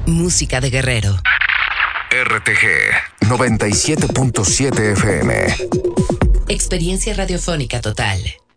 Música de Guerrero. RTG 97.7 FM. Experiencia radiofónica total.